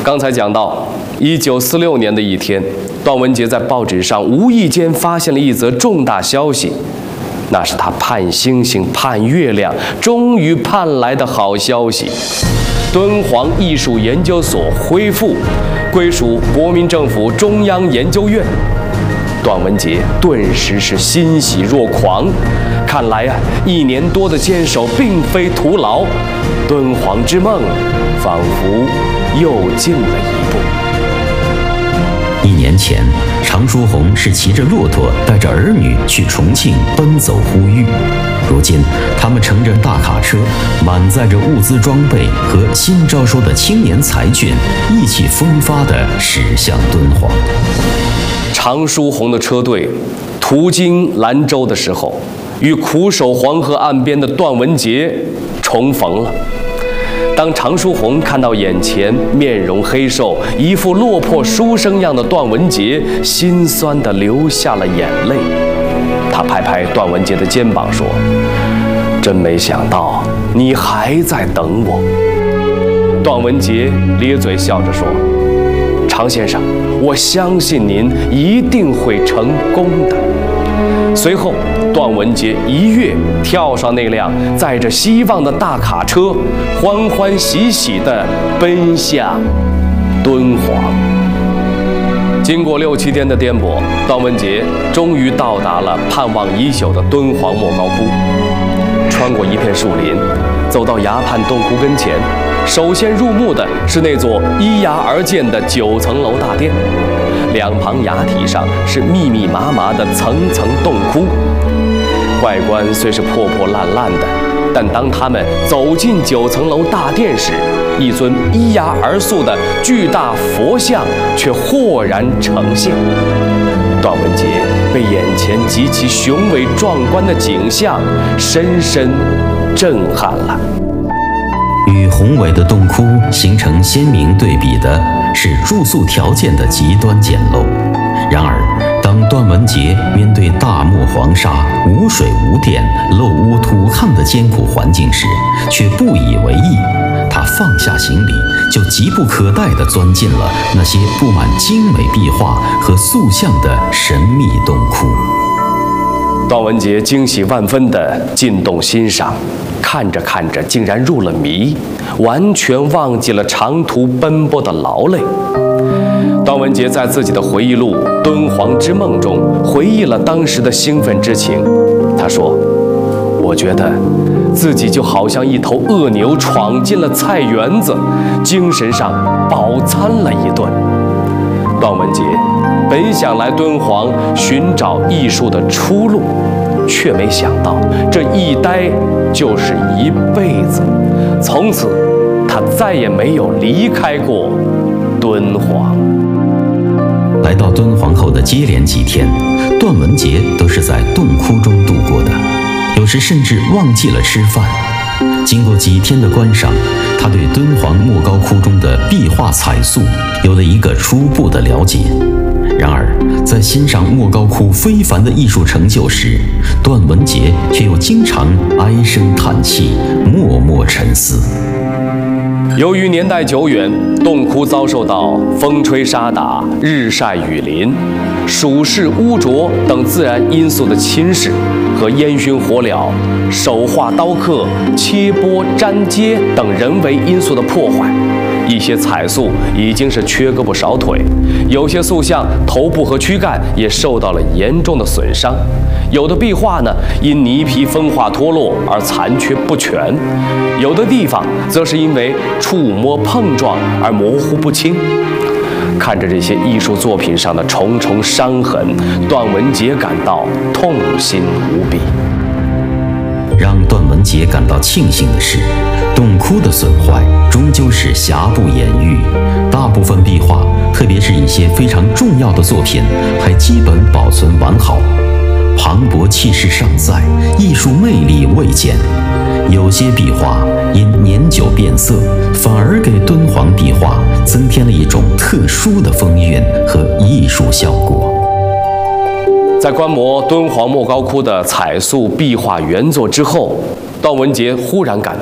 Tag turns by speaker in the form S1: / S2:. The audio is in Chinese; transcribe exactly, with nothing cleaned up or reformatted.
S1: 刚才讲到，一九四六年的一天，段文杰在报纸上无意间发现了一则重大消息，那是他盼星星盼月亮，终于盼来的好消息。敦煌艺术研究所恢复，归属国民政府中央研究院。段文杰顿时是欣喜若狂，看来啊，一年多的坚守并非徒劳，敦煌之梦仿佛又近了一步。
S2: 一年前，常书鸿是骑着骆驼，带着儿女去重庆奔走呼吁。如今，他们乘着大卡车，满载着物资装备和新招收的青年才俊，意气风发地驶向敦煌。
S1: 常书鸿的车队途经兰州的时候，与苦守黄河岸边的段文杰重逢了。当常书鸿看到眼前面容黑瘦、一副落魄书生样的段文杰，心酸地流下了眼泪。他拍拍段文杰的肩膀说：“真没想到你还在等我。”段文杰咧嘴笑着说：“常先生，我相信您一定会成功的。”随后，段文杰一跃跳上那辆载着希望的大卡车，欢欢喜喜地奔向敦煌。经过六七天的颠簸，段文杰终于到达了盼望已久的敦煌莫高窟。穿过一片树林，走到崖畔洞窟跟前，首先入目的是那座依崖而建的九层楼大殿，两旁崖体上是密密麻麻的层层洞窟。外观虽是破破烂烂的，但当他们走进九层楼大殿时，一尊依崖而塑的巨大佛像却豁然呈现。段文杰被眼前极其雄伟壮观的景象深深震撼了。
S2: 与宏伟的洞窟形成鲜明对比的是住宿条件的极端简陋。然而，当段文杰面对大漠黄沙、无水无电、漏屋土炕的艰苦环境时，却不以为意。他放下行李，就急不可待地钻进了那些布满精美壁画和塑像的神秘洞窟。
S1: 段文杰惊喜万分地进洞欣赏，看着看着竟然入了迷，完全忘记了长途奔波的劳累。段文杰在自己的回忆录《敦煌之梦》中回忆了当时的兴奋之情。他说：“我觉得自己就好像一头恶牛闯进了菜园子，精神上饱餐了一顿。”段文杰本想来敦煌寻找艺术的出路，却没想到这一待就是一辈子。从此，他再也没有离开过敦煌。
S2: 来到敦煌后的接连几天，段文杰都是在洞窟中度过的，有时甚至忘记了吃饭。经过几天的观赏，他对敦煌莫高窟中的壁画彩塑有了一个初步的了解。然而，在欣赏莫高窟非凡的艺术成就时，段文杰却又经常唉声叹气，默默沉思。
S1: 由于年代久远，洞窟遭受到风吹沙打、日晒雨淋、暑湿污浊等自然因素的侵蚀，和烟熏火燎、手画刀刻、切剥粘接等人为因素的破坏，一些彩塑已经是缺胳膊少腿，有些塑像头部和躯干也受到了严重的损伤，有的壁画呢因泥皮风化脱落而残缺不全，有的地方则是因为触摸碰撞而模糊不清。看着这些艺术作品上的重重伤痕，段文杰感到痛心无比。
S2: 让段文杰感到庆幸的是，洞窟的损坏终究是瑕不掩瑜，大部分壁画，特别是一些非常重要的作品，还基本保存完好，磅礴气势尚在，艺术魅力未减。有些壁画因年久变色，反而给敦煌壁画增添了一种特殊的风韵和艺术效果。
S1: 在观摩敦煌莫高窟的彩塑壁画原作之后，段文杰忽然感